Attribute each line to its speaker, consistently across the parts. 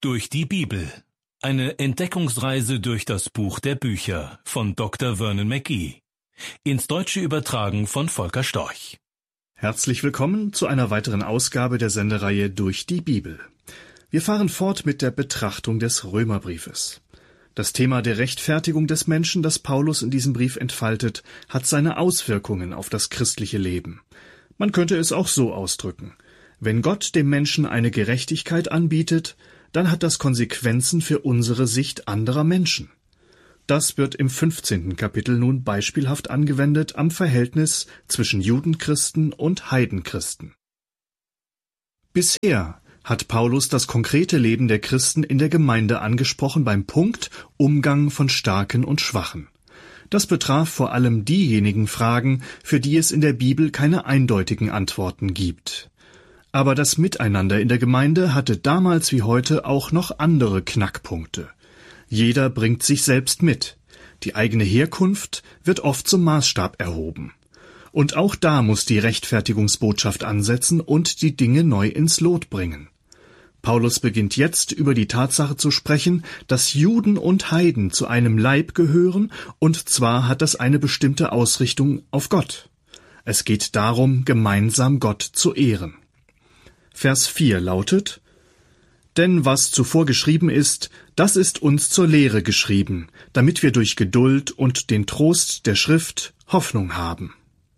Speaker 1: Durch die Bibel. Eine Entdeckungsreise durch das Buch der Bücher von Dr. Vernon McGee. Ins Deutsche übertragen von Volker Storch.
Speaker 2: Herzlich willkommen zu einer weiteren Ausgabe der Sendereihe Durch die Bibel. Wir fahren fort mit der Betrachtung des Römerbriefes. Das Thema der Rechtfertigung des Menschen, das Paulus in diesem Brief entfaltet, hat seine Auswirkungen auf das christliche Leben. Man könnte es auch so ausdrücken: Wenn Gott dem Menschen eine Gerechtigkeit anbietet, dann hat das Konsequenzen für unsere Sicht anderer Menschen. Das wird im 15. Kapitel nun beispielhaft angewendet am Verhältnis zwischen Judenchristen und Heidenchristen. Bisher hat Paulus das konkrete Leben der Christen in der Gemeinde angesprochen beim Punkt Umgang von Starken und Schwachen. Das betraf vor allem diejenigen Fragen, für die es in der Bibel keine eindeutigen Antworten gibt. Aber das Miteinander in der Gemeinde hatte damals wie heute auch noch andere Knackpunkte. Jeder bringt sich selbst mit. Die eigene Herkunft wird oft zum Maßstab erhoben. Und auch da muss die Rechtfertigungsbotschaft ansetzen und die Dinge neu ins Lot bringen. Paulus beginnt jetzt über die Tatsache zu sprechen, dass Juden und Heiden zu einem Leib gehören, und zwar hat das eine bestimmte Ausrichtung auf Gott. Es geht darum, gemeinsam Gott zu ehren. Vers 4 lautet: Denn was zuvor geschrieben ist, das ist uns zur Lehre geschrieben, damit wir durch Geduld und den Trost der Schrift Hoffnung haben.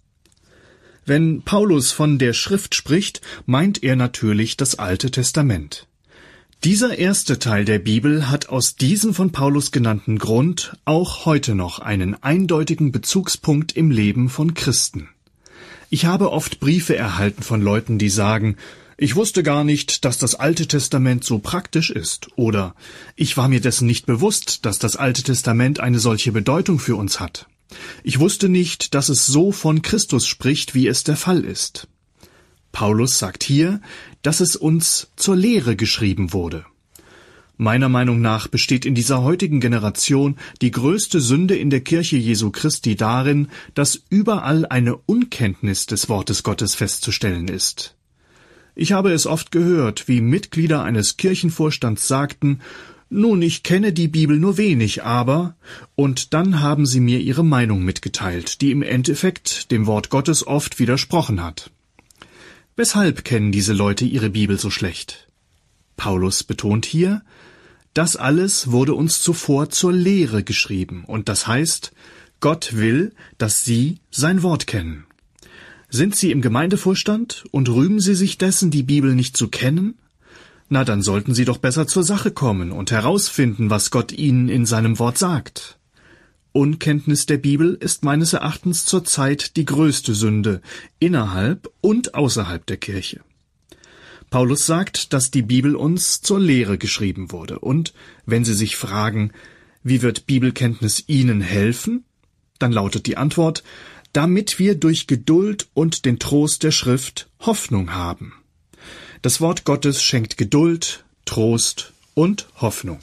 Speaker 2: Wenn Paulus von der Schrift spricht, meint er natürlich das Alte Testament. Dieser erste Teil der Bibel hat aus diesem von Paulus genannten Grund auch heute noch einen eindeutigen Bezugspunkt im Leben von Christen. Ich habe oft Briefe erhalten von Leuten, die sagen: Ich wusste gar nicht, dass das Alte Testament so praktisch ist, oder ich war mir dessen nicht bewusst, dass das Alte Testament eine solche Bedeutung für uns hat. Ich wusste nicht, dass es so von Christus spricht, wie es der Fall ist. Paulus sagt hier, dass es uns zur Lehre geschrieben wurde. Meiner Meinung nach besteht in dieser heutigen Generation die größte Sünde in der Kirche Jesu Christi darin, dass überall eine Unkenntnis des Wortes Gottes festzustellen ist. Ich habe es oft gehört, wie Mitglieder eines Kirchenvorstands sagten: Nun, ich kenne die Bibel nur wenig, aber... Und dann haben sie mir ihre Meinung mitgeteilt, die im Endeffekt dem Wort Gottes oft widersprochen hat. Weshalb kennen diese Leute ihre Bibel so schlecht? Paulus betont hier: Das alles wurde uns zuvor zur Lehre geschrieben, und das heißt, Gott will, dass sie sein Wort kennen. Sind Sie im Gemeindevorstand und rühmen Sie sich dessen, die Bibel nicht zu kennen? Na, dann sollten Sie doch besser zur Sache kommen und herausfinden, was Gott Ihnen in seinem Wort sagt. Unkenntnis der Bibel ist meines Erachtens zurzeit die größte Sünde innerhalb und außerhalb der Kirche. Paulus sagt, dass die Bibel uns zur Lehre geschrieben wurde. Und wenn Sie sich fragen, wie wird Bibelkenntnis Ihnen helfen? Dann lautet die Antwort: damit wir durch Geduld und den Trost der Schrift Hoffnung haben. Das Wort Gottes schenkt Geduld, Trost und Hoffnung.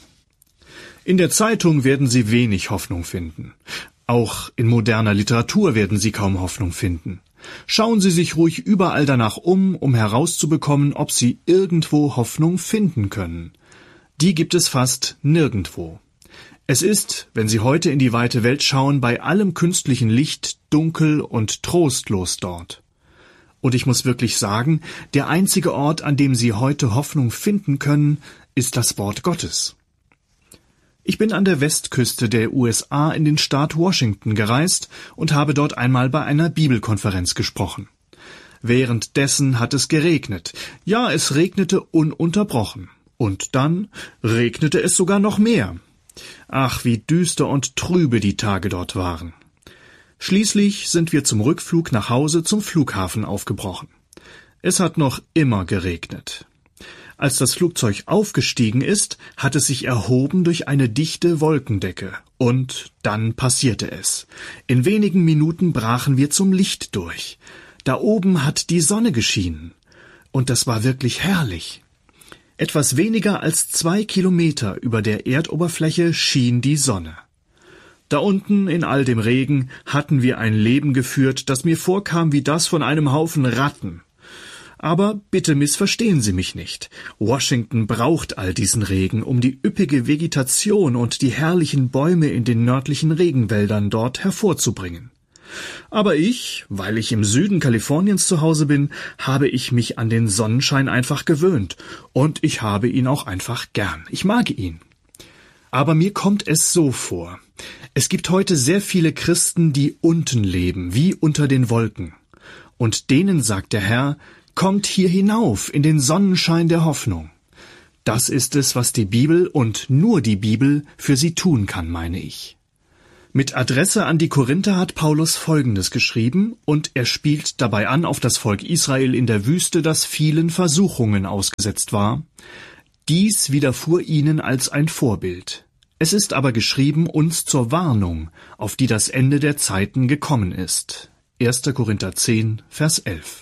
Speaker 2: In der Zeitung werden Sie wenig Hoffnung finden. Auch in moderner Literatur werden Sie kaum Hoffnung finden. Schauen Sie sich ruhig überall danach um herauszubekommen, ob Sie irgendwo Hoffnung finden können. Die gibt es fast nirgendwo. Es ist, wenn Sie heute in die weite Welt schauen, bei allem künstlichen Licht dunkel und trostlos dort. Und ich muss wirklich sagen, der einzige Ort, an dem Sie heute Hoffnung finden können, ist das Wort Gottes. Ich bin an der Westküste der USA in den Staat Washington gereist und habe dort einmal bei einer Bibelkonferenz gesprochen. Währenddessen hat es geregnet. Ja, es regnete ununterbrochen. Und dann regnete es sogar noch mehr. Ach, wie düster und trübe die Tage dort waren. Schließlich sind wir zum Rückflug nach Hause zum Flughafen aufgebrochen. Es hat noch immer geregnet. Als das Flugzeug aufgestiegen ist, hat es sich erhoben durch eine dichte Wolkendecke. Und dann passierte es. In wenigen Minuten brachen wir zum Licht durch. Da oben hat die Sonne geschienen. Und das war wirklich herrlich. Etwas weniger als 2 Kilometer über der Erdoberfläche schien die Sonne. Da unten in all dem Regen hatten wir ein Leben geführt, das mir vorkam wie das von einem Haufen Ratten. Aber bitte missverstehen Sie mich nicht. Washington braucht all diesen Regen, um die üppige Vegetation und die herrlichen Bäume in den nördlichen Regenwäldern dort hervorzubringen. Aber ich, weil ich im Süden Kaliforniens zu Hause bin, habe ich mich an den Sonnenschein einfach gewöhnt. Und ich habe ihn auch einfach gern. Ich mag ihn. Aber mir kommt es so vor. Es gibt heute sehr viele Christen, die unten leben, wie unter den Wolken. Und denen sagt der Herr, kommt hier hinauf in den Sonnenschein der Hoffnung. Das ist es, was die Bibel und nur die Bibel für sie tun kann, meine ich. Mit Adresse an die Korinther hat Paulus Folgendes geschrieben, und er spielt dabei an auf das Volk Israel in der Wüste, das vielen Versuchungen ausgesetzt war. Dies widerfuhr ihnen als ein Vorbild. Es ist aber geschrieben uns zur Warnung, auf die das Ende der Zeiten gekommen ist. 1. Korinther 10, Vers 11.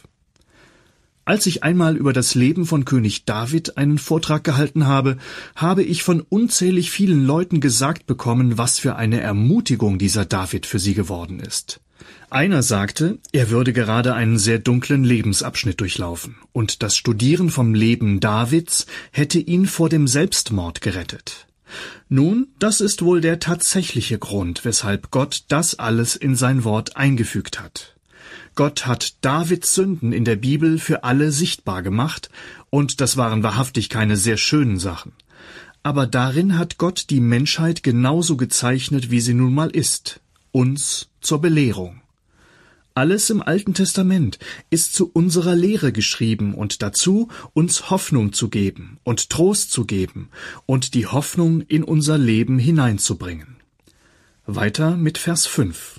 Speaker 2: Als ich einmal über das Leben von König David einen Vortrag gehalten habe, habe ich von unzählig vielen Leuten gesagt bekommen, was für eine Ermutigung dieser David für sie geworden ist. Einer sagte, er würde gerade einen sehr dunklen Lebensabschnitt durchlaufen, und das Studieren vom Leben Davids hätte ihn vor dem Selbstmord gerettet. Nun, das ist wohl der tatsächliche Grund, weshalb Gott das alles in sein Wort eingefügt hat. Gott hat Davids Sünden in der Bibel für alle sichtbar gemacht, und das waren wahrhaftig keine sehr schönen Sachen. Aber darin hat Gott die Menschheit genauso gezeichnet, wie sie nun mal ist, uns zur Belehrung. Alles im Alten Testament ist zu unserer Lehre geschrieben und dazu, uns Hoffnung zu geben und Trost zu geben und die Hoffnung in unser Leben hineinzubringen. Weiter mit Vers 5.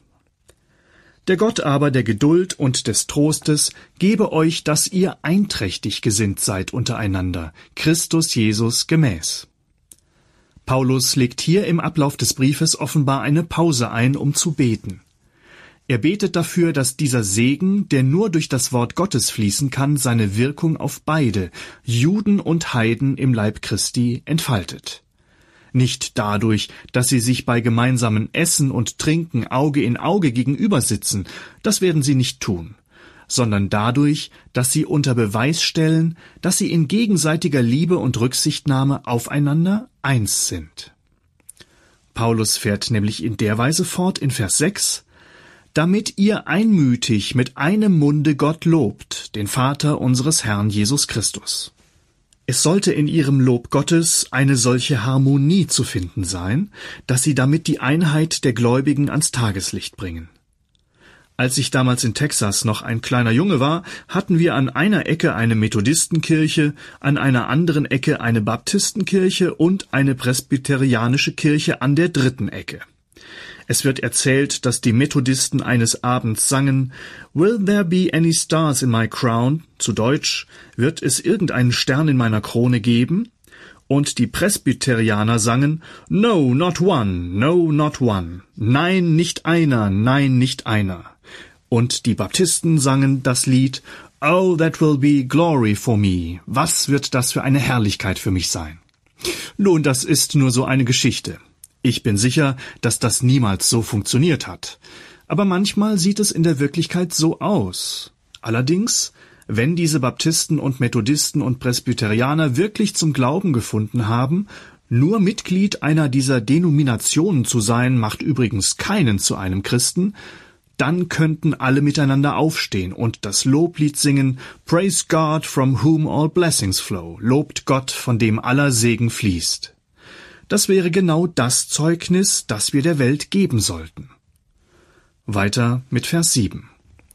Speaker 2: Der Gott aber der Geduld und des Trostes gebe euch, dass ihr einträchtig gesinnt seid untereinander, Christus Jesus gemäß. Paulus legt hier im Ablauf des Briefes offenbar eine Pause ein, um zu beten. Er betet dafür, dass dieser Segen, der nur durch das Wort Gottes fließen kann, seine Wirkung auf beide, Juden und Heiden im Leib Christi, entfaltet. Nicht dadurch, dass sie sich bei gemeinsamen Essen und Trinken Auge in Auge gegenüber sitzen, das werden sie nicht tun, sondern dadurch, dass sie unter Beweis stellen, dass sie in gegenseitiger Liebe und Rücksichtnahme aufeinander eins sind. Paulus fährt nämlich in der Weise fort in Vers 6, damit ihr einmütig mit einem Munde Gott lobt, den Vater unseres Herrn Jesus Christus. Es sollte in ihrem Lob Gottes eine solche Harmonie zu finden sein, dass sie damit die Einheit der Gläubigen ans Tageslicht bringen. Als ich damals in Texas noch ein kleiner Junge war, hatten wir an einer Ecke eine Methodistenkirche, an einer anderen Ecke eine Baptistenkirche und eine presbyterianische Kirche an der dritten Ecke. Es wird erzählt, dass die Methodisten eines Abends sangen, »Will there be any stars in my crown?« Zu Deutsch, »Wird es irgendeinen Stern in meiner Krone geben?« Und die Presbyterianer sangen, »No, not one, no, not one«, »Nein, nicht einer, nein, nicht einer«. Und die Baptisten sangen das Lied, »Oh, that will be glory for me«, was wird das für eine Herrlichkeit für mich sein? Nun, das ist nur so eine Geschichte. Ich bin sicher, dass das niemals so funktioniert hat. Aber manchmal sieht es in der Wirklichkeit so aus. Allerdings, wenn diese Baptisten und Methodisten und Presbyterianer wirklich zum Glauben gefunden haben, nur Mitglied einer dieser Denominationen zu sein, macht übrigens keinen zu einem Christen, dann könnten alle miteinander aufstehen und das Loblied singen, Praise God from whom all blessings flow, lobt Gott, von dem aller Segen fließt. Das wäre genau das Zeugnis, das wir der Welt geben sollten. Weiter mit Vers 7.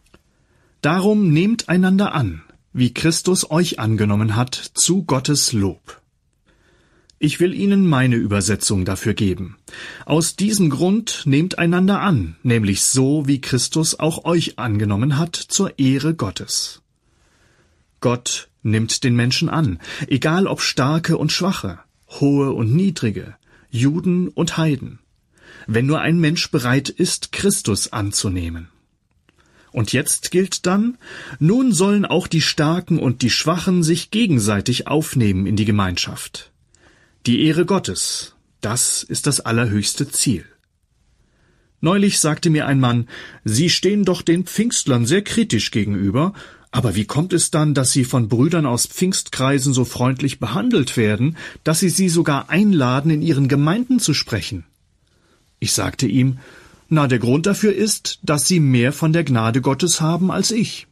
Speaker 2: Darum nehmt einander an, wie Christus euch angenommen hat, zu Gottes Lob. Ich will Ihnen meine Übersetzung dafür geben. Aus diesem Grund nehmt einander an, nämlich so, wie Christus auch euch angenommen hat, zur Ehre Gottes. Gott nimmt den Menschen an, egal ob Starke und Schwache, Hohe und Niedrige, Juden und Heiden, wenn nur ein Mensch bereit ist, Christus anzunehmen. Und jetzt gilt dann, nun sollen auch die Starken und die Schwachen sich gegenseitig aufnehmen in die Gemeinschaft. Die Ehre Gottes, das ist das allerhöchste Ziel. Neulich sagte mir ein Mann, Sie stehen doch den Pfingstlern sehr kritisch gegenüber, Aber wie kommt es dann, dass sie von Brüdern aus Pfingstkreisen so freundlich behandelt werden, dass sie sogar einladen, in ihren Gemeinden zu sprechen? Ich sagte ihm, der Grund dafür ist, dass sie mehr von der Gnade Gottes haben als ich.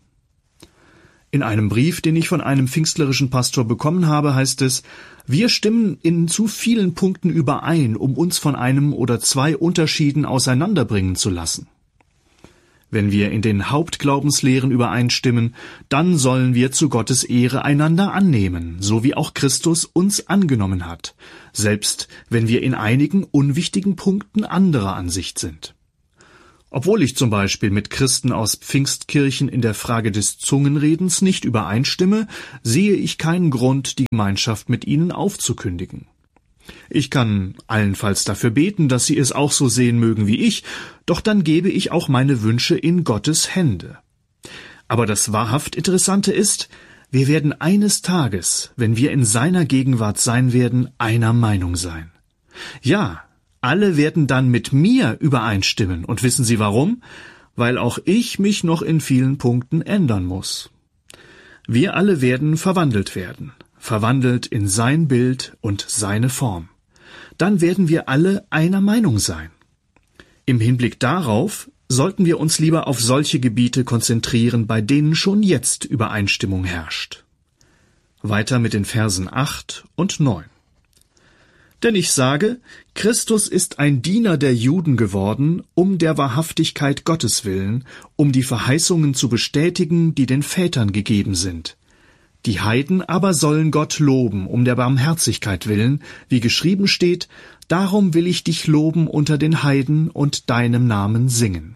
Speaker 2: In einem Brief, den ich von einem pfingstlerischen Pastor bekommen habe, heißt es, wir stimmen in zu vielen Punkten überein, um uns von einem oder zwei Unterschieden auseinanderbringen zu lassen. Wenn wir in den Hauptglaubenslehren übereinstimmen, dann sollen wir zu Gottes Ehre einander annehmen, so wie auch Christus uns angenommen hat, selbst wenn wir in einigen unwichtigen Punkten anderer Ansicht sind. Obwohl ich zum Beispiel mit Christen aus Pfingstkirchen in der Frage des Zungenredens nicht übereinstimme, sehe ich keinen Grund, die Gemeinschaft mit ihnen aufzukündigen. Ich kann allenfalls dafür beten, dass sie es auch so sehen mögen wie ich, doch dann gebe ich auch meine Wünsche in Gottes Hände. Aber das wahrhaft Interessante ist, wir werden eines Tages, wenn wir in seiner Gegenwart sein werden, einer Meinung sein. Ja, alle werden dann mit mir übereinstimmen. Und wissen Sie warum? Weil auch ich mich noch in vielen Punkten ändern muss. Wir alle werden verwandelt in sein Bild und seine Form. Dann werden wir alle einer Meinung sein. Im Hinblick darauf sollten wir uns lieber auf solche Gebiete konzentrieren, bei denen schon jetzt Übereinstimmung herrscht. Weiter mit den Versen 8 und 9. Denn ich sage, Christus ist ein Diener der Juden geworden, um der Wahrhaftigkeit Gottes willen, um die Verheißungen zu bestätigen, die den Vätern gegeben sind. Die Heiden aber sollen Gott loben, um der Barmherzigkeit willen, wie geschrieben steht, darum will ich dich loben unter den Heiden und deinem Namen singen.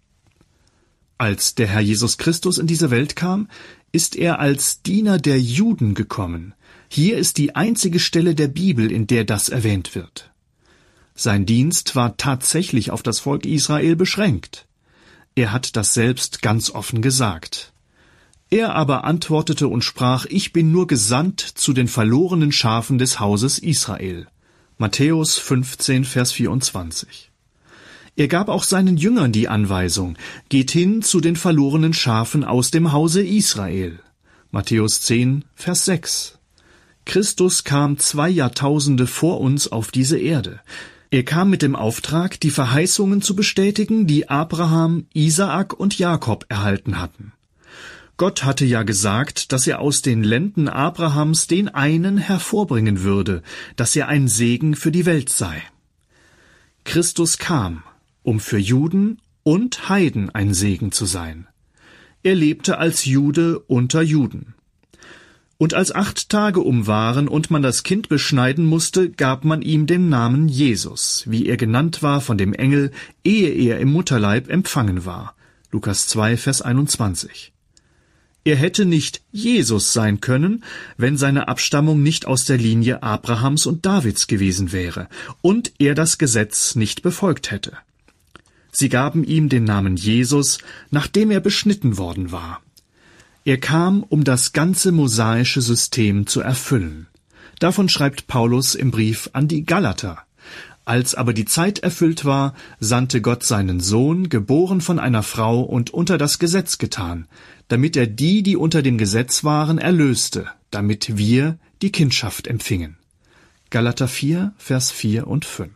Speaker 2: Als der Herr Jesus Christus in diese Welt kam, ist er als Diener der Juden gekommen. Hier ist die einzige Stelle der Bibel, in der das erwähnt wird. Sein Dienst war tatsächlich auf das Volk Israel beschränkt. Er hat das selbst ganz offen gesagt. Er aber antwortete und sprach, ich bin nur gesandt zu den verlorenen Schafen des Hauses Israel. Matthäus 15, Vers 24. Er gab auch seinen Jüngern die Anweisung, geht hin zu den verlorenen Schafen aus dem Hause Israel. Matthäus 10, Vers 6. Christus kam 2 Jahrtausende vor uns auf diese Erde. Er kam mit dem Auftrag, die Verheißungen zu bestätigen, die Abraham, Isaak und Jakob erhalten hatten. Gott hatte ja gesagt, dass er aus den Lenden Abrahams den einen hervorbringen würde, dass er ein Segen für die Welt sei. Christus kam, um für Juden und Heiden ein Segen zu sein. Er lebte als Jude unter Juden. Und als 8 Tage waren und man das Kind beschneiden musste, gab man ihm den Namen Jesus, wie er genannt war von dem Engel, ehe er im Mutterleib empfangen war. Lukas 2, Vers 21. Er hätte nicht Jesus sein können, wenn seine Abstammung nicht aus der Linie Abrahams und Davids gewesen wäre und er das Gesetz nicht befolgt hätte. Sie gaben ihm den Namen Jesus, nachdem er beschnitten worden war. Er kam, um das ganze mosaische System zu erfüllen. Davon schreibt Paulus im Brief an die Galater. Als aber die Zeit erfüllt war, sandte Gott seinen Sohn, geboren von einer Frau und unter das Gesetz getan, damit er die unter dem Gesetz waren, erlöste, damit wir die Kindschaft empfingen. Galater 4, Vers 4 und 5.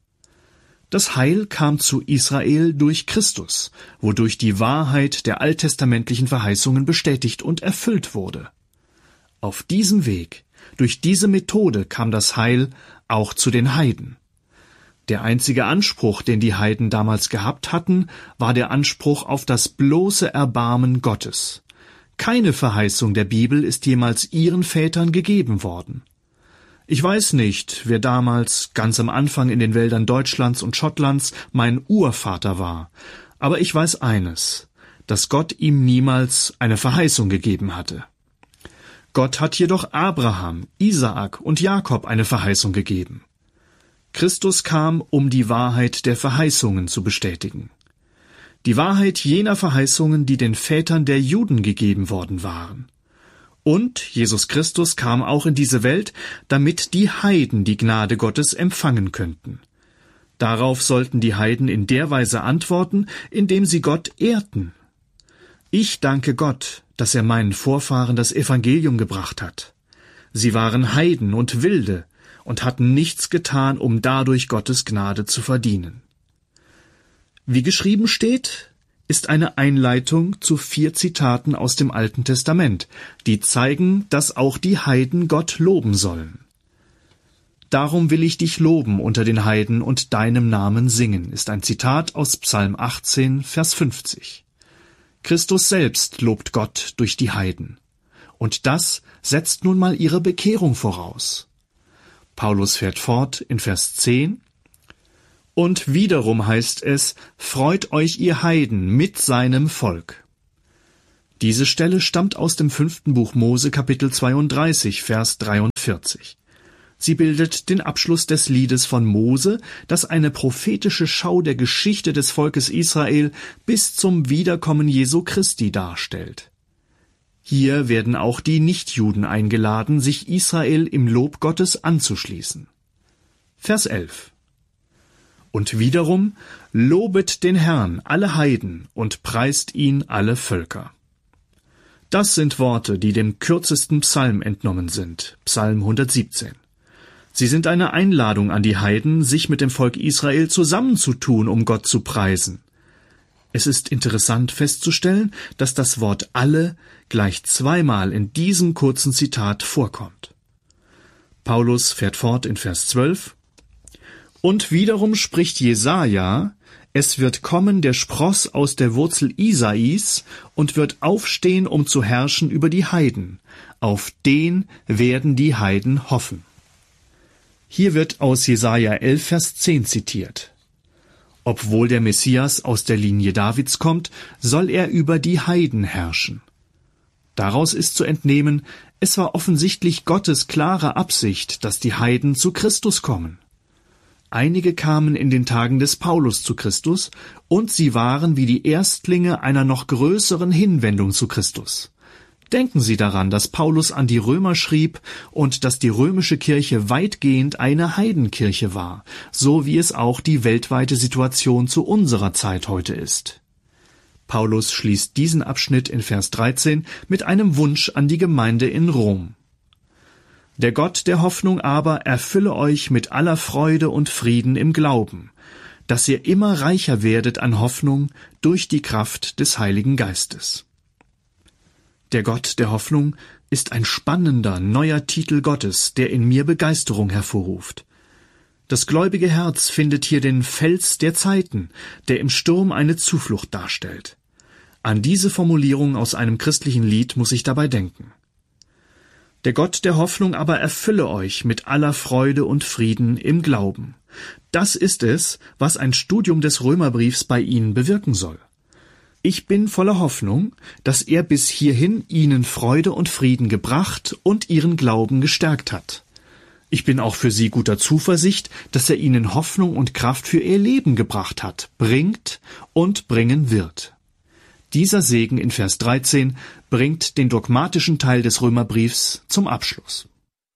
Speaker 2: Das Heil kam zu Israel durch Christus, wodurch die Wahrheit der alttestamentlichen Verheißungen bestätigt und erfüllt wurde. Auf diesem Weg, durch diese Methode kam das Heil auch zu den Heiden. Der einzige Anspruch, den die Heiden damals gehabt hatten, war der Anspruch auf das bloße Erbarmen Gottes. Keine Verheißung der Bibel ist jemals ihren Vätern gegeben worden. Ich weiß nicht, wer damals, ganz am Anfang in den Wäldern Deutschlands und Schottlands, mein Urvater war, aber ich weiß eines, dass Gott ihm niemals eine Verheißung gegeben hatte. Gott hat jedoch Abraham, Isaak und Jakob eine Verheißung gegeben. Christus kam, um die Wahrheit der Verheißungen zu bestätigen. Die Wahrheit jener Verheißungen, die den Vätern der Juden gegeben worden waren. Und Jesus Christus kam auch in diese Welt, damit die Heiden die Gnade Gottes empfangen könnten. Darauf sollten die Heiden in der Weise antworten, indem sie Gott ehrten. Ich danke Gott, dass er meinen Vorfahren das Evangelium gebracht hat. Sie waren Heiden und Wilde und hatten nichts getan, um dadurch Gottes Gnade zu verdienen. Wie geschrieben steht, ist eine Einleitung zu 4 Zitaten aus dem Alten Testament, die zeigen, dass auch die Heiden Gott loben sollen. »Darum will ich dich loben unter den Heiden und deinem Namen singen«, ist ein Zitat aus Psalm 18, Vers 50. Christus selbst lobt Gott durch die Heiden. Und das setzt nun mal ihre Bekehrung voraus. Paulus fährt fort in Vers 10. Und wiederum heißt es, freut euch ihr Heiden mit seinem Volk. Diese Stelle stammt aus dem 5. Buch Mose, Kapitel 32, Vers 43. Sie bildet den Abschluss des Liedes von Mose, das eine prophetische Schau der Geschichte des Volkes Israel bis zum Wiederkommen Jesu Christi darstellt. Hier werden auch die Nichtjuden eingeladen, sich Israel im Lob Gottes anzuschließen. Vers 11. Und wiederum, lobet den Herrn alle Heiden und preist ihn alle Völker. Das sind Worte, die dem kürzesten Psalm entnommen sind, Psalm 117. Sie sind eine Einladung an die Heiden, sich mit dem Volk Israel zusammenzutun, um Gott zu preisen. Es ist interessant festzustellen, dass das Wort alle gleich 2-mal in diesem kurzen Zitat vorkommt. Paulus fährt fort in Vers 12. Und wiederum spricht Jesaja, es wird kommen der Spross aus der Wurzel Isais und wird aufstehen, um zu herrschen über die Heiden. Auf den werden die Heiden hoffen. Hier wird aus Jesaja 11, Vers 10 zitiert. Obwohl der Messias aus der Linie Davids kommt, soll er über die Heiden herrschen. Daraus ist zu entnehmen, es war offensichtlich Gottes klare Absicht, dass die Heiden zu Christus kommen. Einige kamen in den Tagen des Paulus zu Christus, und sie waren wie die Erstlinge einer noch größeren Hinwendung zu Christus. Denken Sie daran, dass Paulus an die Römer schrieb und dass die römische Kirche weitgehend eine Heidenkirche war, so wie es auch die weltweite Situation zu unserer Zeit heute ist. Paulus schließt diesen Abschnitt in Vers 13 mit einem Wunsch an die Gemeinde in Rom. Der Gott der Hoffnung aber erfülle euch mit aller Freude und Frieden im Glauben, dass ihr immer reicher werdet an Hoffnung durch die Kraft des Heiligen Geistes. Der Gott der Hoffnung ist ein spannender, neuer Titel Gottes, der in mir Begeisterung hervorruft. Das gläubige Herz findet hier den Fels der Zeiten, der im Sturm eine Zuflucht darstellt. An diese Formulierung aus einem christlichen Lied muss ich dabei denken. Der Gott der Hoffnung aber erfülle euch mit aller Freude und Frieden im Glauben. Das ist es, was ein Studium des Römerbriefs bei Ihnen bewirken soll. Ich bin voller Hoffnung, dass er bis hierhin Ihnen Freude und Frieden gebracht und Ihren Glauben gestärkt hat. Ich bin auch für Sie guter Zuversicht, dass er Ihnen Hoffnung und Kraft für Ihr Leben gebracht hat, bringt und bringen wird. Dieser Segen in Vers 13 bringt den dogmatischen Teil des Römerbriefs zum Abschluss.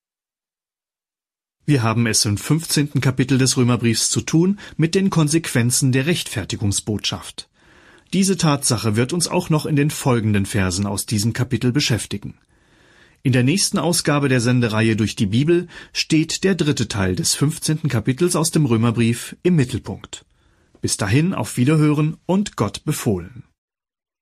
Speaker 2: Wir haben es im 15. Kapitel des Römerbriefs zu tun mit den Konsequenzen der Rechtfertigungsbotschaft. Diese Tatsache wird uns auch noch in den folgenden Versen aus diesem Kapitel beschäftigen. In der nächsten Ausgabe der Sendereihe durch die Bibel steht der 3. Teil des 15. Kapitels aus dem Römerbrief im Mittelpunkt. Bis dahin auf Wiederhören und Gott befohlen.